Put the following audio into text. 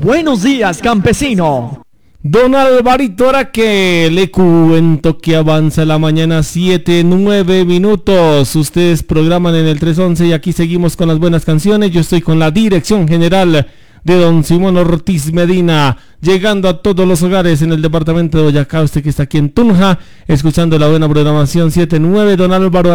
Buenos días, campesino. Don Alvarito, ahora que le cuento que avanza la mañana 7:09 minutos. Ustedes programan en el 311 y aquí seguimos con las buenas canciones. Yo estoy con la dirección general de don Simón Ortiz Medina, llegando a todos los hogares en el departamento de Boyacá. Usted que está aquí en Tunja, escuchando la buena programación 7:09. Don Álvaro